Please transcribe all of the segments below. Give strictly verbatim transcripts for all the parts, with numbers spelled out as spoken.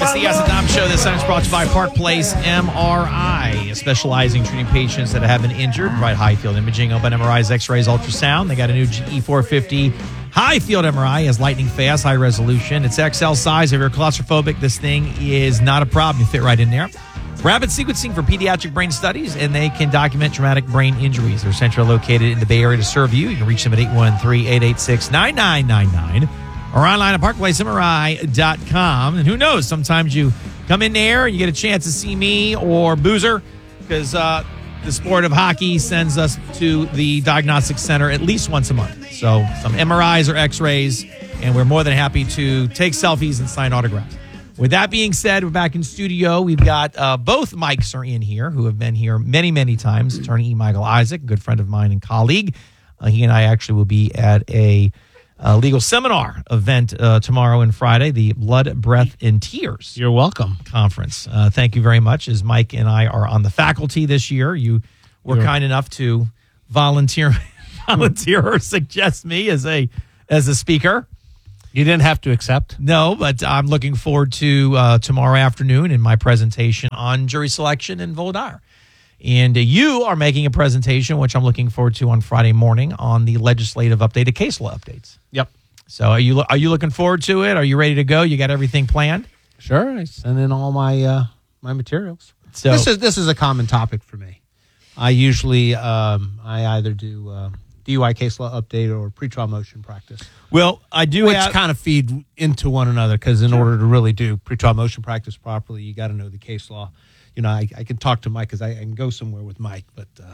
It's the Yes and Dom Show. This time is brought to you by Park Place M R I, specializing in treating patients that have been injured. Provide high-field imaging, open M R Is, X-rays, ultrasound. They got a new G E four fifty high-field M R I. Has lightning fast, high resolution. It's X L size. If you're claustrophobic, this thing is not a problem. You fit right in there. Rapid sequencing for pediatric brain studies, and they can document traumatic brain injuries. They're centrally located in the Bay Area to serve you. You can reach them at eight one three, eight eight six, nine nine nine nine. Or online at park place M R I dot com. And who knows, sometimes you come in there and you get a chance to see me or Boozer, because uh, the sport of hockey sends us to the diagnostic center at least once a month. So some M R Is or X-rays, and we're more than happy to take selfies and sign autographs. With that being said, we're back in studio. We've got uh, both Mikes are in here who have been here many, many times. Attorney E. Michael Isaac, a good friend of mine and colleague. Uh, he and I actually will be at a Uh, legal seminar event uh, tomorrow and Friday, the Blood, Breath, and Tears. You're welcome. Conference. Uh, thank you very much. As Mike and I are on the faculty this year, you were You're, kind enough to volunteer, volunteer or suggest me as a as a speaker. You didn't have to accept. No, but I'm looking forward to uh, tomorrow afternoon in my presentation on jury selection in Volodar. And uh, you are making a presentation, which I'm looking forward to on Friday morning, on the legislative updated case law updates. Yep. So are you are you looking forward to it? Are you ready to go? You got everything planned? Sure. I send in all my uh, my materials. So this is this is a common topic for me. I usually um, I either do uh, D U I case law update or pretrial motion practice. Well, I do which have, kind of feed into one another, because in sure. order to really do pretrial motion practice properly, you got to know the case law. You know, I, I can talk to Mike because I, I can go somewhere with Mike, but uh.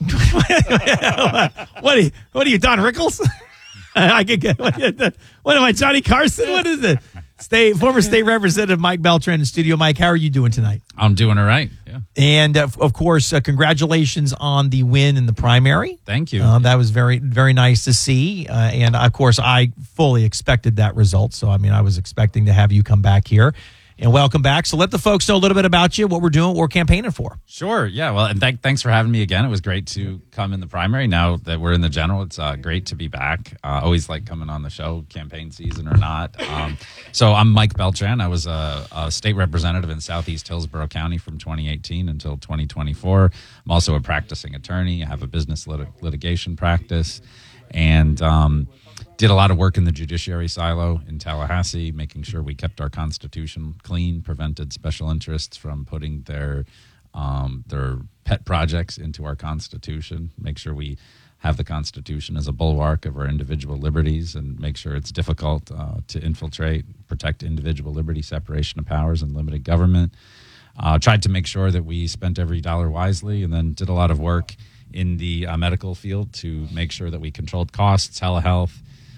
what are you? What are you, Don Rickles? I can get what, what am I, Johnny Carson? What is it? State former state representative Mike Beltran in studio. Mike, how are you doing tonight? I'm doing all right. Yeah, and uh, of course, uh, congratulations on the win in the primary. Thank you. Uh, that was very very nice to see, uh, and of course, I fully expected that result. So, I mean, I was expecting to have you come back here. And welcome back. So let the folks know a little bit about you, what we're doing, what we're campaigning for. Sure. Yeah. Well, and th- thanks for having me again. It was great to come in the primary. Now that we're in the general, it's uh, great to be back. Uh, always like coming on the show, campaign season or not. Um, so I'm Mike Beltran. I was a, a state representative in Southeast Hillsborough County from twenty eighteen until twenty twenty-four. I'm also a practicing attorney. I have a business lit- litigation practice. And um did a lot of work in the judiciary silo in Tallahassee, making sure we kept our Constitution clean, prevented special interests from putting their um, their pet projects into our Constitution, make sure we have the Constitution as a bulwark of our individual liberties, and make sure it's difficult uh, to infiltrate, protect individual liberty, separation of powers, and limited government. Uh, tried to make sure that we spent every dollar wisely, and then did a lot of work in the uh, medical field to make sure that we controlled costs, telehealth,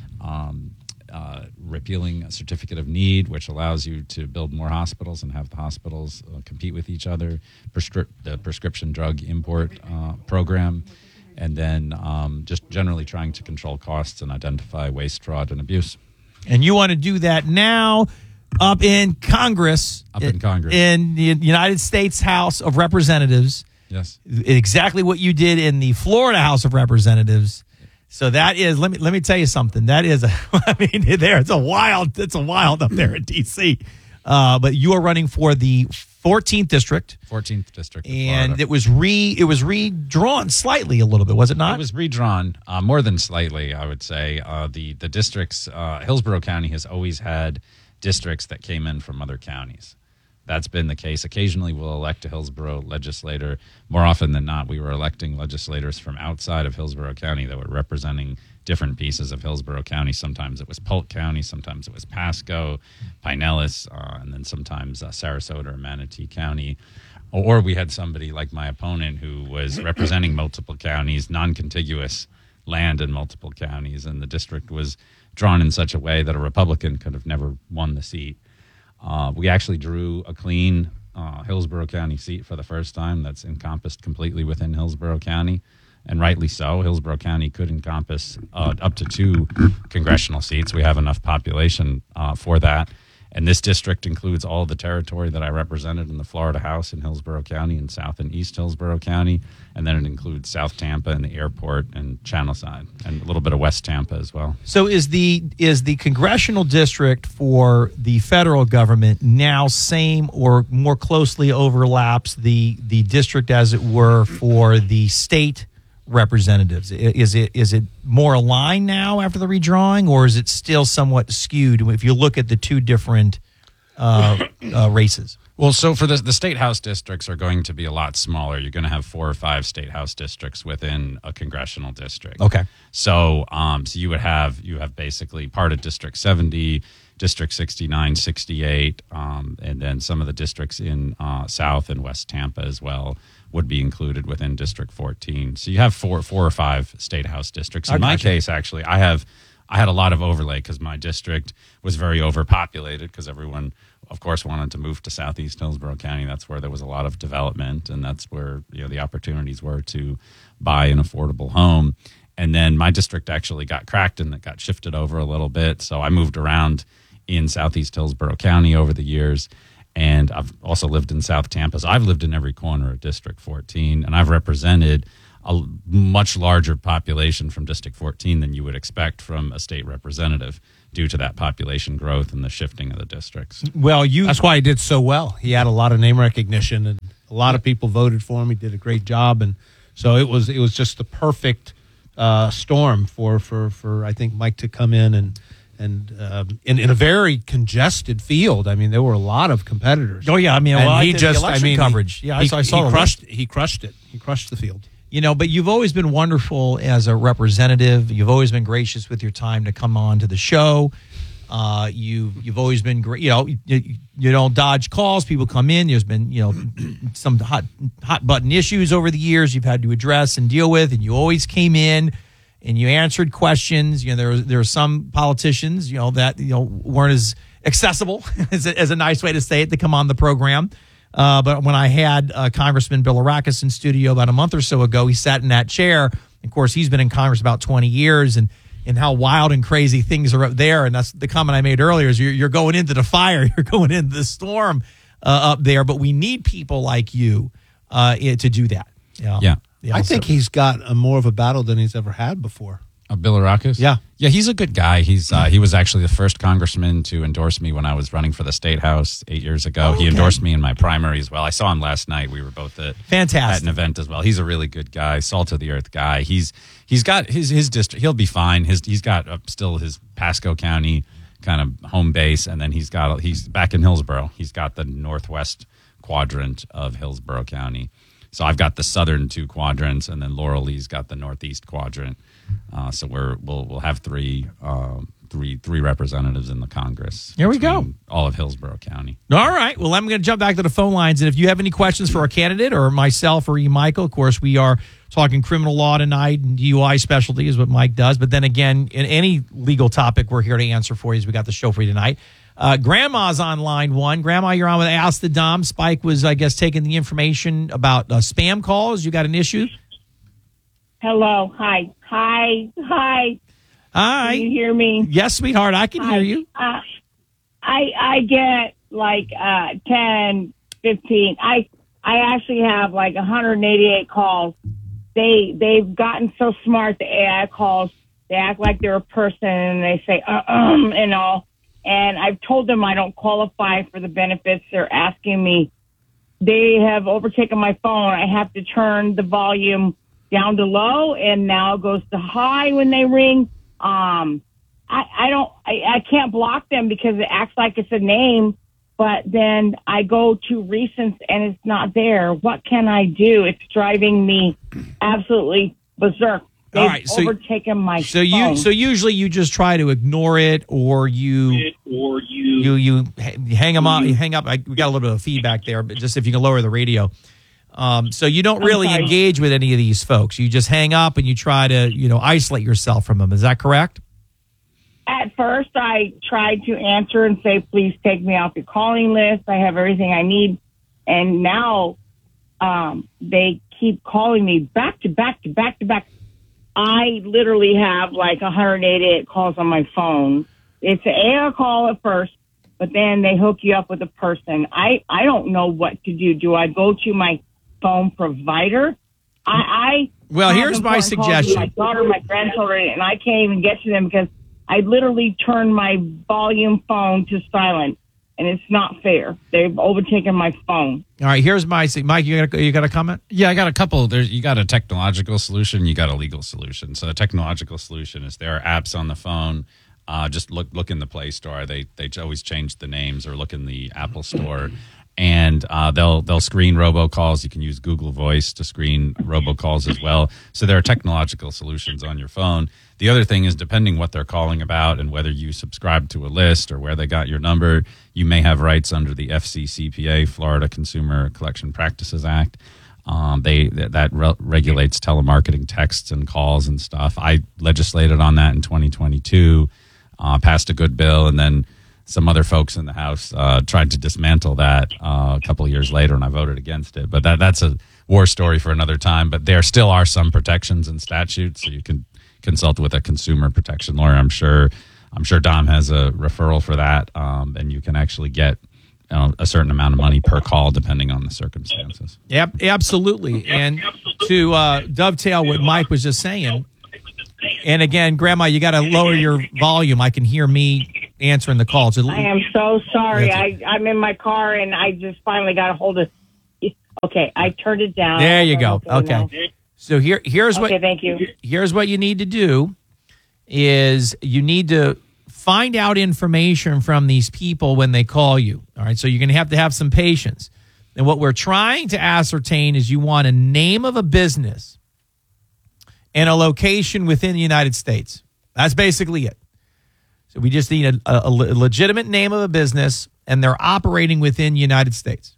Um, uh, repealing a certificate of need, which allows you to build more hospitals and have the hospitals uh, compete with each other, Prescri- the prescription drug import uh, program, and then um, just generally trying to control costs and identify waste, fraud, and abuse. And you want to do that now up in Congress. Up in Congress. In the United States House of Representatives. Yes. Exactly what you did in the Florida House of Representatives. So that is, let me let me tell you something. That is, a, I mean, there it's a wild, it's a wild up there in D C. Uh, but you are running for the fourteenth district, fourteenth district, and Florida. it was re it was redrawn slightly a little bit, was it not? It was redrawn uh, more than slightly, I would say. Uh, the the districts, uh, Hillsborough County has always had districts that came in from other counties. That's been the case. Occasionally we'll elect a Hillsborough legislator. More often than not, we were electing legislators from outside of Hillsborough County that were representing different pieces of Hillsborough County. Sometimes it was Polk County, sometimes it was Pasco, Pinellas, uh, and then sometimes uh, Sarasota or Manatee County. Or we had somebody like my opponent who was representing multiple counties, non-contiguous land in multiple counties, and the district was drawn in such a way that a Republican could have never won the seat. Uh, we actually drew a clean uh, Hillsborough County seat for the first time that's encompassed completely within Hillsborough County, and rightly so. Hillsborough County could encompass uh, up to two congressional seats. We have enough population uh, for that. And this district includes all the territory that I represented in the Florida House in Hillsborough County and South and East Hillsborough County. And then it includes South Tampa and the airport and Channelside and a little bit of West Tampa as well. So is the is the congressional district for the federal government now same or more closely overlaps the the district, as it were, for the state representatives? Is it is it more aligned now after the redrawing, or is it still somewhat skewed if you look at the two different uh, uh, races? Well, so for the the state house districts are going to be a lot smaller. You're going to have four or five state house districts within a congressional district. Okay. So, um, so you would have you have basically part of District seventy, District sixty-nine, sixty-eight, um, and then some of the districts in uh, South and West Tampa as well would be included within District fourteen. So you have four four or five state house districts. In I my gotcha. case, actually, I have I had a lot of overlay because my district was very overpopulated because everyone, of course, wanted to move to Southeast Hillsborough County. That's where there was a lot of development, and that's where, you know, the opportunities were to buy an affordable home. And then my district actually got cracked and it got shifted over a little bit. So I moved around in Southeast Hillsborough County over the years. And I've also lived in South Tampa. So I've lived in every corner of District fourteen, and I've represented a much larger population from District fourteen than you would expect from a state representative due to that population growth and the shifting of the districts. Well, you That's why he did so well. He had a lot of name recognition, and a lot of people voted for him. He did a great job, and so it was it was just the perfect uh, storm for, for, for I think Mike to come in and and um, in in a very congested field. I mean, there were a lot of competitors. Oh yeah, I mean, And well, I he did just the election I mean, coverage. He, Yeah, I he, saw, I saw he the crushed. He crushed it. He crushed the field. You know, but you've always been wonderful as a representative. You've always been gracious with your time to come on to the show. Uh, you you've always been great. You know, you, you don't dodge calls. People come in. There's been, you know, some hot hot button issues over the years you've had to address and deal with, and you always came in and you answered questions. You know, there there are some politicians, you know, that you know weren't as accessible as a, as a nice way to say it to come on the program. Uh, but when I had uh, Congressman Bill Arakis in studio about a month or so ago, he sat in that chair. Of course, he's been in Congress about twenty years, and and how wild and crazy things are up there. And that's the comment I made earlier is you're, you're going into the fire, you're going into the storm uh, up there. But we need people like you uh, to do that. Yeah. Yeah. Yeah, I think so- he's got a more of a battle than he's ever had before. Uh, Bill Arakis? Yeah. Yeah, he's a good guy. He's uh, he was actually the first congressman to endorse me when I was running for the state house eight years ago. Oh, He okay. endorsed me in my primary as well. I saw him last night. We were both at, Fantastic. at an event as well. He's a really good guy, salt of the earth guy. He's he's got his his district. He'll be fine. His he's got uh, still his Pasco County kind of home base, and then he's got he's back in Hillsborough. He's got the northwest quadrant of Hillsborough County. So I've got the southern two quadrants, and then Laurel Lee's got the northeast quadrant. Uh, so we're we'll we'll have three um, three three representatives in the Congress. Here we go. between all of Hillsborough County. All right. Well, I'm going to jump back to the phone lines. And if you have any questions for our candidate or myself or E. Michael, of course, we are talking criminal law tonight, and D U I specialty is what Mike does. But then again, in any legal topic, we're here to answer for you as we got the show for you tonight. Uh, Grandma's on line one. Grandma, you're on with Ask the Dom. Spike was, I guess, taking the information about uh, spam calls. You got an issue? Hello. Hi. Hi. Hi. Hi. Can you hear me? Yes, sweetheart, I can Hi. hear you. Uh, I I get like uh, ten, fifteen. I I actually have like one hundred eighty-eight calls. They they've gotten so smart. The A I calls. They act like they're a person, and they say uh um and all. And I've told them I don't qualify for the benefits. They're asking me. They have overtaken my phone. I have to turn the volume down to low, and now it goes to high when they ring. Um, I, I don't, I, I can't block them because it acts like it's a name, but then I go to recents and it's not there. What can I do? It's driving me absolutely berserk. They've All right, so- overtaken my So you, phone. so usually you just try to ignore it, or you, or you, you, you h- you hang them up. You hang up. I, we got a little bit of feedback there, but just if you can lower the radio. Um, so you don't I'm really sorry. engage with any of these folks. You just hang up and you try to, you know, isolate yourself from them. Is that correct? At first, I tried to answer and say, please take me off your calling list. I have everything I need. And now um, they keep calling me back to back to back to back. I literally have like one hundred eighty-eight calls on my phone. It's an A I call at first. but then they hook you up with a person. I, I don't know what to do. Do I go to my phone provider? I, I Well, have here's my important calls with suggestion. My daughter, my grandchildren, and I can't even get to them because I literally turned my volume phone to silent, and it's not fair. They've overtaken my phone. All right, here's my Mike. You got a, you got a comment? Yeah, I got a couple. There's you got a technological solution, you got a legal solution. So the technological solution is there are apps on the phone. Uh, just look look in the Play Store. They they always change the names, or look in the Apple Store, and uh, they'll they'll screen robocalls. You can use Google Voice to screen robocalls as well. So there are technological solutions on your phone. The other thing is, depending what they're calling about and whether you subscribe to a list or where they got your number, you may have rights under the F C C P A, Florida Consumer Collection Practices Act. Um, they that re- regulates telemarketing texts and calls and stuff. I legislated on that in twenty twenty-two, uh, passed a good bill, and then some other folks in the House uh, tried to dismantle that uh, a couple of years later, and I voted against it. But that that's a war story for another time. But there still are some protections and statutes, so you can consult with a consumer protection lawyer. I'm sure I'm sure Dom has a referral for that, um, and you can actually get you know, a certain amount of money per call depending on the circumstances. Yep, absolutely. And to uh, dovetail what Mike was just saying, and again, Grandma, you got to lower your volume. I can hear me answering the calls. I am so sorry. That's I, I'm in my car, and I just finally got a hold of. Okay, I turned it down. There you go. Okay. now. Okay. So here, here's what. Okay, thank you. Here's what you need to do: is you need to find out information from these people when they call you. All right. So you're going to have to have some patience. And what we're trying to ascertain is you want a name of a business and a location within the United States. That's basically it. So we just need a, a, a legitimate name of a business, and they're operating within the United States.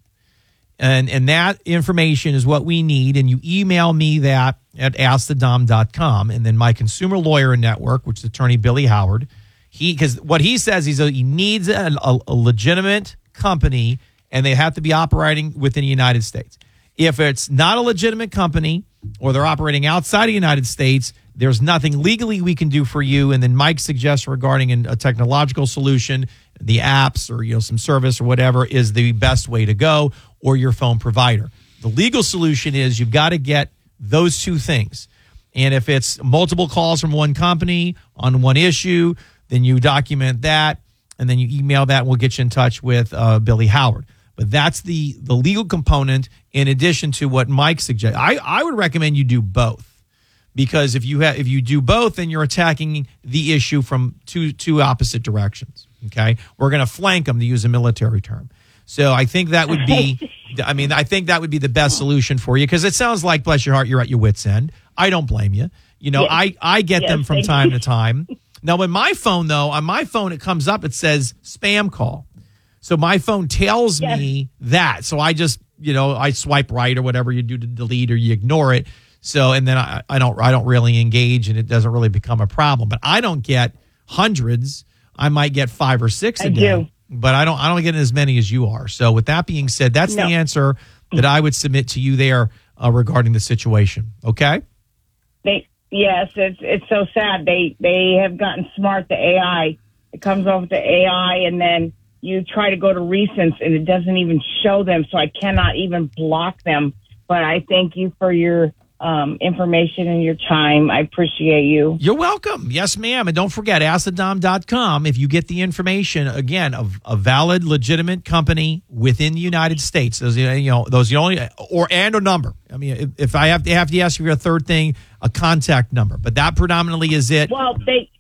And and that information is what we need. And you email me that at ask the dom dot com. And then my consumer lawyer network, which is attorney Billy Howard, he because what he says is he needs a, a, a legitimate company, and they have to be operating within the United States. If it's not a legitimate company or they're operating outside of the United States, there's nothing legally we can do for you. And then Mike suggests regarding an, a technological solution, the apps or you know some service or whatever is the best way to go, or your phone provider. The legal solution is you've got to get those two things. And if it's multiple calls from one company on one issue, then you document that, and then you email that, and we'll get you in touch with uh, Billy Howard. But that's the the legal component in addition to what Mike suggests. I, I would recommend you do both, because if you ha- if you do both, then you're attacking the issue from two two opposite directions. Okay, we're going to flank them, to use a military term. So I think that would be, I mean, I think that would be the best solution for you, because it sounds like, bless your heart, you're at your wit's end. I don't blame you. You know, Yes. I, I get Yes, them from thank time you. to time. Now, on my phone, though, on my phone, it comes up, it says spam call. So my phone tells Yes. me that. So I just, you know, I swipe right or whatever you do to delete, or you ignore it. So, and then I, I don't, I don't really engage, and it doesn't really become a problem. But I don't get hundreds. I might get five or six a I day. do. But I don't I don't get as many as you are. So with that being said, that's No. the answer that I would submit to you there uh, regarding the situation. Okay? They yes, it's it's so sad. They they have gotten smart. The A I, it comes over to A I, and then you try to go to recents, and it doesn't even show them. So I cannot even block them. But I thank you for your um, information and your time. I appreciate you. You're welcome. Yes, ma'am. And don't forget, ask the dom dot com if you get the information, again, of a valid, legitimate company within the United States. Those, you know, those the only, or and a number. I mean, if, if I have to have to ask you for a third thing, a contact number. But that predominantly is it. Well, they.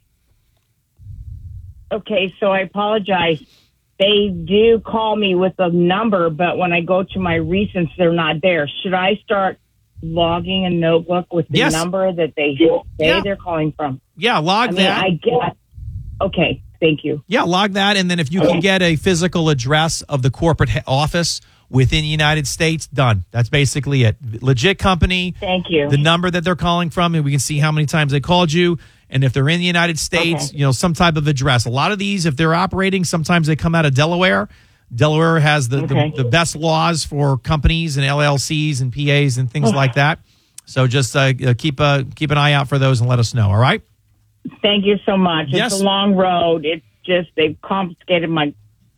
Okay, so I apologize. They do call me with a number, but when I go to my recents, they're not there. Should I start logging a notebook with the Yes. number that they say Yeah. they're calling from? Yeah, log I mean, that. I get. Okay, thank you. Yeah, log that. And then if you can get a physical address of the corporate he- office within the United States, done. That's basically it. Legit company, Thank you. the number that they're calling from, and we can see how many times they called you. And if they're in the United States, Okay. you know, some type of address. A lot of these, if they're operating, sometimes they come out of Delaware. Delaware has the, Okay. the, the best laws for companies and L L Cs and P As and things like that. So just uh, uh, keep uh, keep an eye out for those and let us know, all right? Thank you so much. Yes. It's a long road. It's just they've confiscated my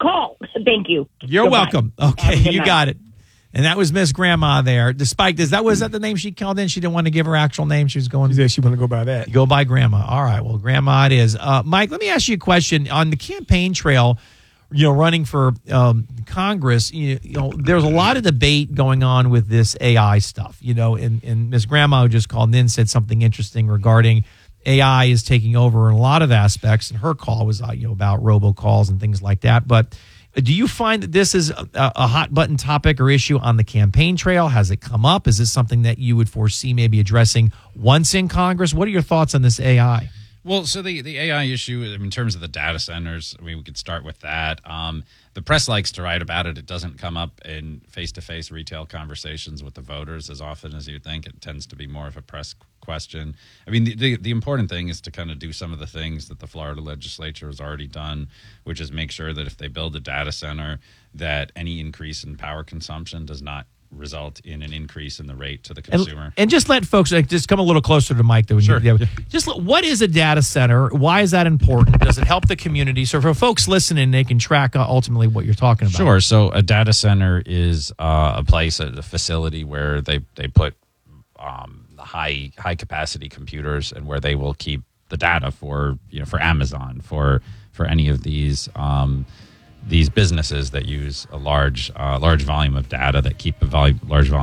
call. Thank you. You're Goodbye. welcome. Have a Okay, good you night. got it. And that was Miss Grandma there. Despite this, that was that the name she called in. She didn't want to give her actual name. She was going She said she want to go by that. go by Grandma. All right. Well, Grandma it is. Uh, Mike, let me ask you a question on the campaign trail. You know, running for um, Congress, you, you know, there's a lot of debate going on with this A I stuff. You know, and, and Miss Grandma who just called in said something interesting regarding A I is taking over in a lot of aspects, and her call was uh, you know about robocalls and things like that. But do you find that this is a, a hot button topic or issue on the campaign trail? Has it come up? Is this something that you would foresee maybe addressing once in Congress? What are your thoughts on this A I? Well, so the, the A I issue, in terms of the data centers, I mean, we could start with that. Um, the press likes to write about it. It doesn't come up in face-to-face retail conversations with the voters as often as you think. It tends to be more of a press question. I mean, the, the, the important thing is to kind of do some of the things that the Florida legislature has already done, which is make sure that if they build a data center, that any increase in power consumption does not result in an increase in the rate to the consumer. And, and just let folks like, just come a little closer to Mike. Though, Sure. You, yeah. Just let- what is a data center? Why is that important? Does it help the community? So for folks listening, they can track uh, ultimately what you're talking about. Sure. So a data center is uh, a place, a, a facility where they they put um, high high capacity computers and where they will keep the data for you know for Amazon, for for any of these. Um, these businesses that use a large uh, large volume of data, that keep a volume, large volume